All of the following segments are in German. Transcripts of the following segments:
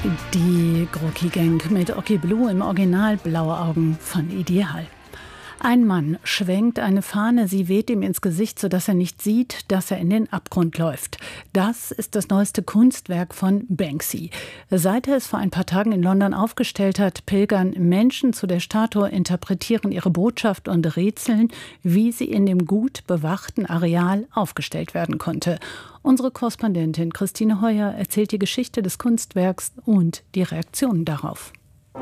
Die Groki Gang mit Oki Blue im Original Blaue Augen von Ideal. Ein Mann schwenkt eine Fahne, sie weht ihm ins Gesicht, sodass er nicht sieht, dass er in den Abgrund läuft. Das ist das neueste Kunstwerk von Banksy. Seit er es vor ein paar Tagen in London aufgestellt hat, pilgern Menschen zu der Statue, interpretieren ihre Botschaft und rätseln, wie sie in dem gut bewachten Areal aufgestellt werden konnte. Unsere Korrespondentin Christine Heuer erzählt die Geschichte des Kunstwerks und die Reaktionen darauf.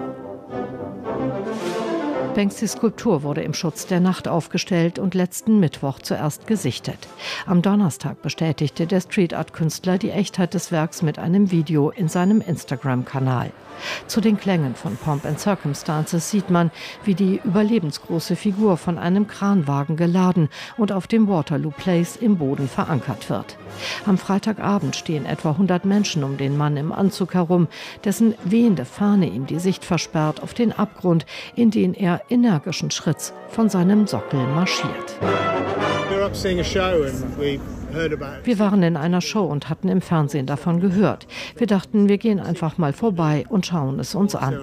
Banksys Skulptur wurde im Schutz der Nacht aufgestellt und letzten Mittwoch zuerst gesichtet. Am Donnerstag bestätigte der Street-Art-Künstler die Echtheit des Werks mit einem Video in seinem Instagram-Kanal. Zu den Klängen von Pomp and Circumstances sieht man, wie die überlebensgroße Figur von einem Kranwagen geladen und auf dem Waterloo Place im Boden verankert wird. Am Freitagabend stehen etwa 100 Menschen um den Mann im Anzug herum, dessen wehende Fahne ihm die Sicht versperrt auf den Abgrund, in den er energischen Schritts von seinem Sockel marschiert. Wir waren in einer Show und hatten im Fernsehen davon gehört. Wir dachten, wir gehen einfach mal vorbei und schauen es uns an.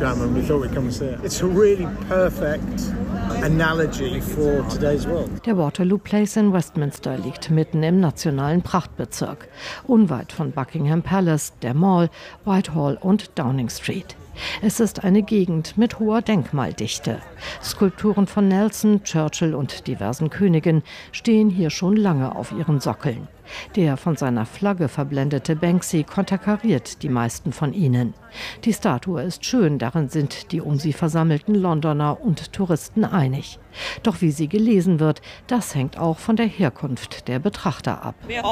Der Waterloo Place in Westminster liegt mitten im nationalen Prachtbezirk, unweit von Buckingham Palace, der Mall, Whitehall und Downing Street. Es ist eine Gegend mit hoher Denkmaldichte. Skulpturen von Nelson, Churchill und diversen Königen stehen hier schon lange auf ihren Sockeln. Der von seiner Flagge verblendete Banksy konterkariert die meisten von ihnen. Die Statue ist schön, darin sind die um sie versammelten Londoner und Touristen einig. Doch wie sie gelesen wird, das hängt auch von der Herkunft der Betrachter ab. Wir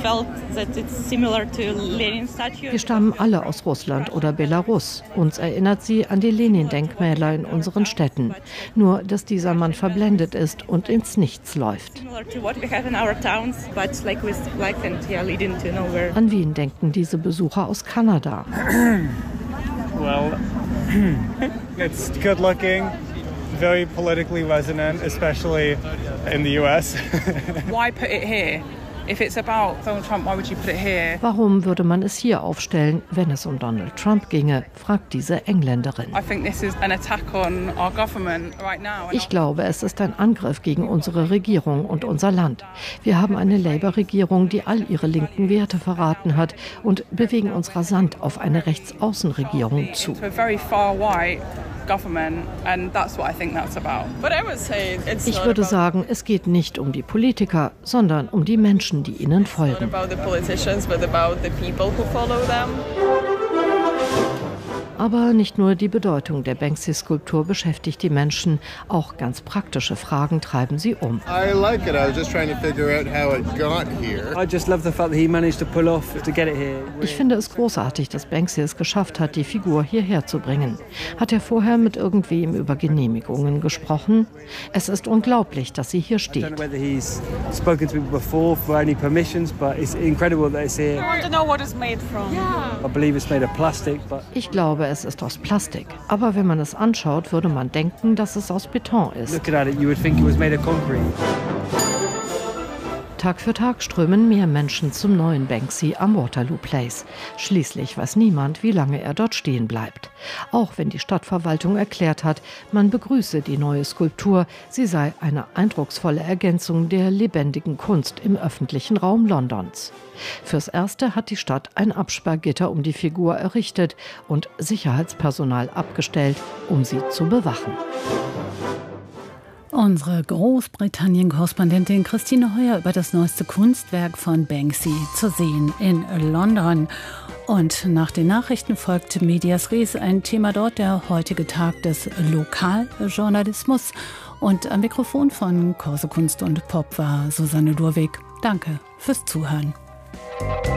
stammen alle aus Russland oder Belarus. Uns erinnert sie an die Lenin-Denkmäler in unseren Städten. Nur, dass dieser Mann verblendet ist und ins Nichts läuft. An wen denken diese Besucher aus Kanada? Well, it's good looking, very politically resonant, especially in the US. Why put it here? If it's about Donald Trump, why would you put it here? Warum würde man es hier aufstellen, wenn es um Donald Trump ginge, fragt diese Engländerin. I think this is an attack on our government right now. Ich glaube, es ist ein Angriff gegen unsere Regierung und unser Land. Wir haben eine Labour-Regierung, die all ihre linken Werte verraten hat und bewegen uns rasant auf eine Rechtsaußenregierung zu. Ich würde sagen, es geht nicht um die Politiker, sondern um die Menschen, die ihnen folgen. Aber nicht nur die Bedeutung der Banksy-Skulptur beschäftigt die Menschen, auch ganz praktische Fragen treiben sie um. Ich finde es großartig, dass Banksy es geschafft hat, die Figur hierher zu bringen. Hat er vorher mit irgendwem über Genehmigungen gesprochen? Es ist unglaublich, dass sie hier steht. Ich glaube, es ist aus Plastik. Aber wenn man es anschaut, würde man denken, dass es aus Beton ist. Tag für Tag strömen mehr Menschen zum neuen Banksy am Waterloo Place. Schließlich weiß niemand, wie lange er dort stehen bleibt. Auch wenn die Stadtverwaltung erklärt hat, man begrüße die neue Skulptur, sie sei eine eindrucksvolle Ergänzung der lebendigen Kunst im öffentlichen Raum Londons. Fürs Erste hat die Stadt ein Absperrgitter um die Figur errichtet und Sicherheitspersonal abgestellt, um sie zu bewachen. Unsere Großbritannien-Korrespondentin Christine Heuer über das neueste Kunstwerk von Banksy zu sehen in London. Und nach den Nachrichten folgt Medias Res, ein Thema dort, der heutige Tag des Lokaljournalismus. Und am Mikrofon von Corso Kunst und Pop war Susanne Durwig. Danke fürs Zuhören.